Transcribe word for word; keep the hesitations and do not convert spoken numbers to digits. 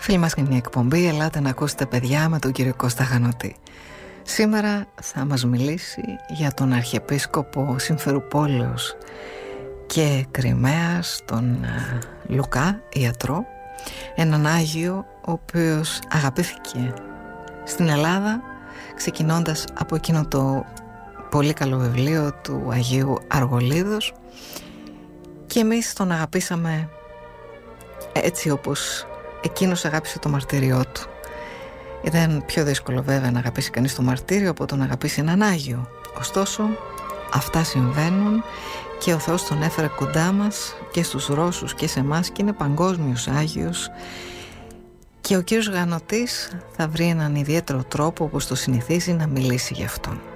Φίλοι μας είναι η εκπομπή «Ελάτε να ακούσετε παιδιά» με τον κύριο Κώστα Γανωτή. Σήμερα θα μας μιλήσει για τον Αρχιεπίσκοπο Συμφερουπόλεως και Κριμαίας, τον Λουκά, ιατρό, έναν Άγιο ο οποίος αγαπήθηκε στην Ελλάδα, ξεκινώντας από εκείνο το πολύ καλό βιβλίο του Αγίου Αργολίδος, και εμείς τον αγαπήσαμε έτσι όπως εκείνος αγάπησε το μαρτύριό του. Ήταν πιο δύσκολο βέβαια να αγαπήσει κανείς το μαρτύριο από το να αγαπήσει έναν Άγιο. Ωστόσο αυτά συμβαίνουν και ο Θεός τον έφερε κοντά μας και στους Ρώσους και σε εμάς και είναι παγκόσμιος Άγιος, και ο κύριος Γανωτής θα βρει έναν ιδιαίτερο τρόπο, όπως το συνηθίζει, να μιλήσει γι' αυτόν.